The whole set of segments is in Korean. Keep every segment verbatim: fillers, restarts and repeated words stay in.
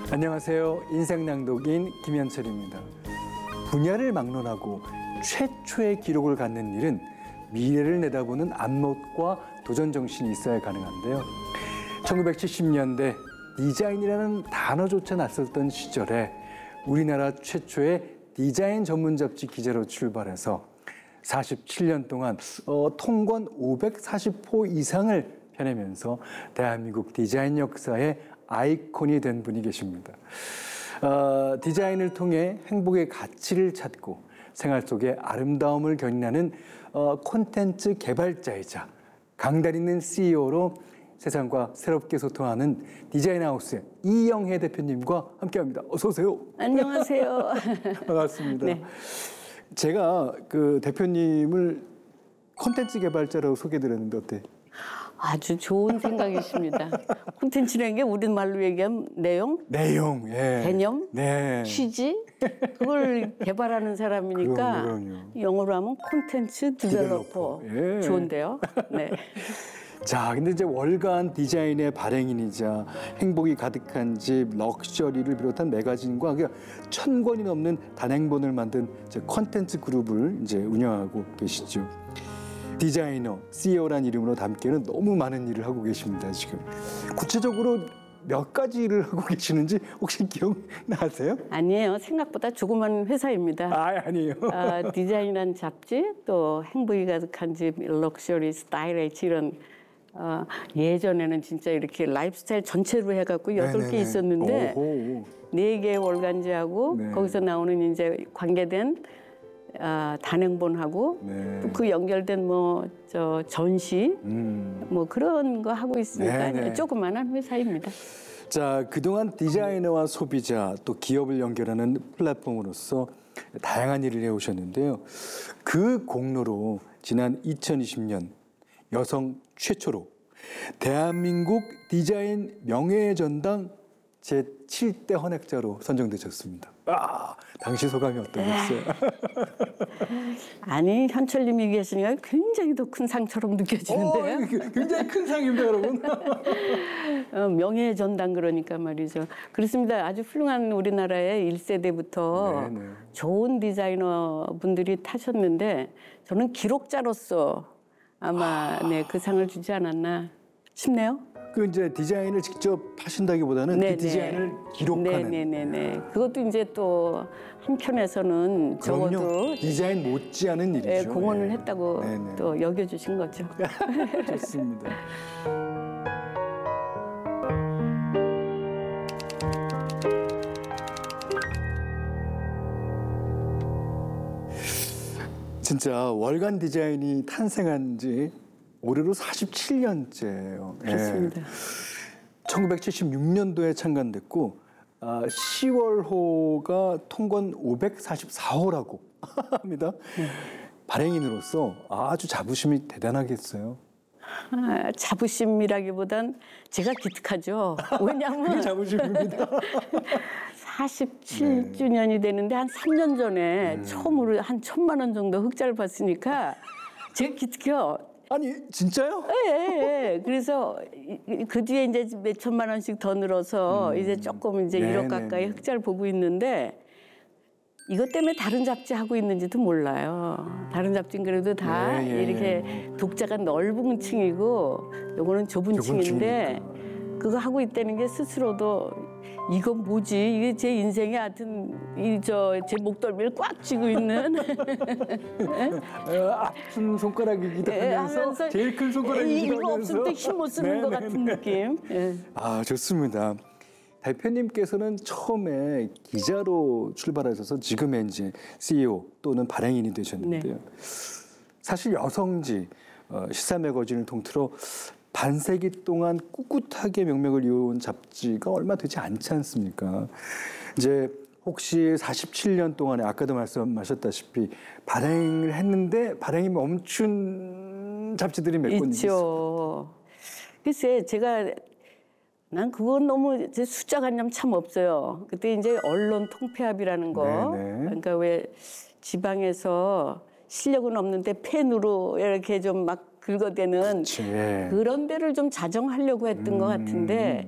안녕하세요. 인생낭독인 김현철입니다. 분야를 막론하고 최초의 기록을 갖는 일은 미래를 내다보는 안목과 도전 정신이 있어야 가능한데요. 천구백칠십 년대 디자인이라는 단어조차 낯설던 시절에 우리나라 최초의 디자인 전문 잡지 기자로 출발해서 사십칠 년 동안 어, 통권 오백사십 호 이상을 펴내면서 대한민국 디자인 역사의 아이콘이 된 분이 계십니다. 어, 디자인을 통해 행복의 가치를 찾고 생활 속의 아름다움을 견인하는 어, 콘텐츠 개발자이자 강단 있는 씨이오로 세상과 새롭게 소통하는 디자인하우스의 이영혜 대표님과 함께합니다. 어서 오세요. 안녕하세요. 반갑습니다. 네. 제가 그 대표님을 콘텐츠 개발자라고 소개드렸는데 어때? 아주 좋은 생각이십니다. 콘텐츠라는 게 우리말로 얘기하면 내용, 내용, 예. 개념, 네. 취지 그걸 개발하는 사람이니까 그럼요, 그럼요. 영어로 하면 콘텐츠 디벨로퍼. 예. 좋은데요. 네. 자, 근데 이제 월간 디자인의 발행인이자 행복이 가득한 집, 럭셔리를 비롯한 매거진과 천 권이 넘는 단행본을 만든 콘텐츠 그룹을 이제 운영하고 계시죠. 디자이너, 씨이오란 이름으로 담기에는 너무 많은 일을 하고 계십니다, 지금. 구체적으로 몇 가지 일을 하고 계시는지 혹시 기억나세요? 아니에요. 생각보다 조그만 회사입니다. 아, 아니에요. 아, 디자인한 잡지, 또 행복이 가득한 집, 럭셔리, 스타일 H 이런 어, 예전에는 진짜 이렇게 라이프스타일 전체로 해갖고 여덟 개 있었는데 네 개의 월간지하고 네. 거기서 나오는 이제 관계된 어, 단행본하고 네. 또 그 연결된 뭐 저 전시 음. 뭐 그런 거 하고 있으니까 네네. 조그마한 회사입니다. 자, 그동안 디자이너와 소비자 또 기업을 연결하는 플랫폼으로서 다양한 일을 해오셨는데요. 그 공로로 지난 이천이십 년 여성 최초로 대한민국 디자인 명예전당 제칠 대 헌액자로 선정되셨습니다. 아, 당시 소감이 어떠셨어요? 아니, 현철님이 계시니까 굉장히 더 큰 상처럼 느껴지는데요. 오, 굉장히 큰 상입니다, 여러분. 어, 명예의 전당 그러니까 말이죠. 그렇습니다. 아주 훌륭한 우리나라의 일 세대부터 네네. 좋은 디자이너 분들이 타셨는데 저는 기록자로서 아마 아. 네, 그 상을 주지 않았나 싶네요. 그 이제 디자인을 직접 하신다기보다는 네네. 그 디자인을 기록하는. 네네네네. 그것도 이제 또 한편에서는 그럼요. 적어도 디자인 못지않은 일이죠. 예, 공헌을 네. 했다고 네네. 또 여겨주신 거죠. 좋습니다. 진짜 월간 디자인이 탄생한 지 올해로 사십칠 년째예요. 그렇습니다. 예. 천구백칠십육 년도에 창간됐고 아, 시월호가 통권 오백사십사 호라고 합니다. 네. 발행인으로서 아주 자부심이 대단하겠어요. 아, 자부심이라기보단 제가 기특하죠. 왜냐하면 그게 자부심입니다. 사십칠 주년이 되는데 한 삼 년 전에 음. 처음으로 한 천만 원 정도 흑자를 봤으니까 제가 기특해요. 아니 진짜요? 예, 예, 예. 그래서 그 뒤에 이제 몇 천만 원씩 더 늘어서 음. 이제 조금 이제 일억 가까이 흑자를 보고 있는데 이것 때문에 다른 잡지 하고 있는지도 몰라요. 다른 잡지는 그래도 다 예, 예, 이렇게 예. 독자가 넓은 층이고 요거는 좁은, 좁은 층인데 그거 하고 있다는 게 스스로도 이건 뭐지? 이게 제 인생에 하여튼 이 저 제 목덜미를 꽉 쥐고 있는 어, 아픈 손가락이기도 예, 하면서, 하면서 제일 큰 손가락이기도 이거 하면서 없을 때 힘 못 쓰는 네, 것 네, 같은 네. 느낌. 예. 아, 좋습니다. 대표님께서는 처음에 기자로 출발하셔서 지금의 이제 씨이오 또는 발행인이 되셨는데요. 네. 사실 여성지 어, 시사 매거진을 통틀어 반세기 동안 꿋꿋하게 명맥을 이어온 잡지가 얼마 되지 않지 않습니까? 이제 혹시 사십칠 년 동안에 아까도 말씀하셨다시피 발행을 했는데 발행이 멈춘 잡지들이 몇 권 있어요. 있죠. 글쎄 제가 난 그건 너무 제 숫자관념 참 없어요. 그때 이제 언론 통폐합이라는 거, 네네. 그러니까 왜 지방에서 실력은 없는데 펜으로 이렇게 좀 막 긁어대는 그치, 예. 그런 데를 좀 자정하려고 했던 음. 것 같은데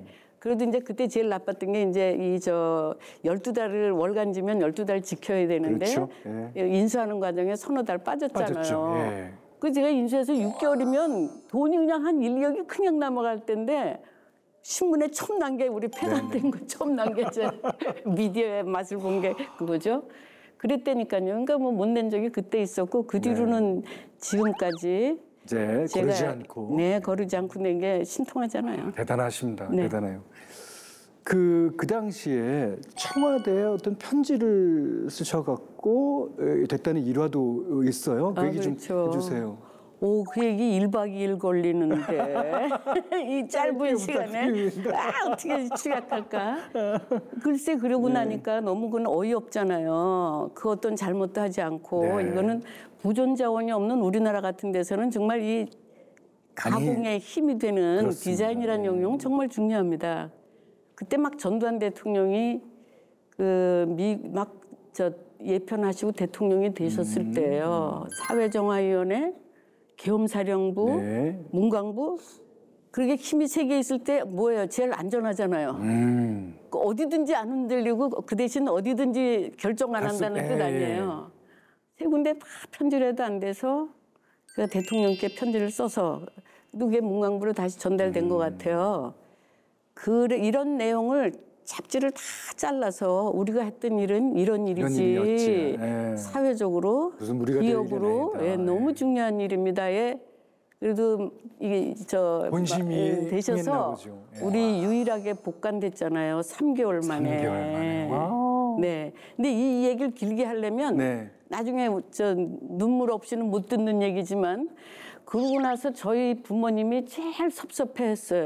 그래도 이제 그때 제일 나빴던 게 이제 이 저 열두 달을 월간지면 열두 달 지켜야 되는데 그렇죠. 예. 인수하는 과정에 서너 달 빠졌잖아요. 빠졌죠. 예. 그 제가 인수해서 육 개월이면 돈이 그냥 한 일, 이억이 그냥 넘어갈 때인데 신문에 처음 난 게 우리 폐간된 거 처음 난 게 제 미디어의 맛을 본 게 그거죠. 그랬다니까요. 그러니까 뭐 못 낸 적이 그때 있었고 그 뒤로는 지금까지 이제 제가 거르지 않고 네 거르지 않고 낸 게 신통하잖아요. 대단하십니다. 네. 대단해요. 그, 그 당시에 청와대에 어떤 편지를 쓰셔갖고 에, 됐다는 일화도 있어요. 그 아, 얘기 좀 그렇죠. 해주세요. 오, 그 얘기 일 박 이 일 걸리는데 이 짧은 시간에 아, 어떻게 취약할까? 글쎄 그러고 네. 나니까 너무 그건 어이없잖아요. 그 어떤 잘못도 하지 않고 네. 이거는 보존 자원이 없는 우리나라 같은 데서는 정말 이 가공에 힘이 되는 그렇습니다. 디자인이라는 영역은 정말 중요합니다. 그때 막 전두환 대통령이 그 미 막 저 예편하시고 대통령이 되셨을 음. 때예요. 사회정화위원회, 계엄사령부, 네. 문광부 그렇게 힘이 세 개 있을 때 뭐예요? 제일 안전하잖아요. 음. 그 어디든지 안 흔들리고 그 대신 어디든지 결정 안 갈 수- 한다는 예, 뜻 아니에요. 세 군데 다 편지라도 안 돼서 제가 대통령께 편지를 써서 그게 문광부로 다시 전달된 음. 것 같아요. 그 이런 내용을 잡지를 다 잘라서 우리가 했던 일은 이런 일이지 이런 일이었지. 예. 사회적으로 무슨 우리가 될 기업으로 일은 예, 아니다. 너무 예. 중요한 일입니다. 예. 그래도 이게 저 본심이 예, 했나 되셔서 보죠. 예. 우리 유일하게 복간됐잖아요. 삼 개월 만에. 삼 개월 만에. 와우. 네. 근데 이 얘기를 길게 하려면 네. 나중에 저 눈물 없이는 못 듣는 얘기지만 그러고 나서 저희 부모님이 제일 섭섭해했어요.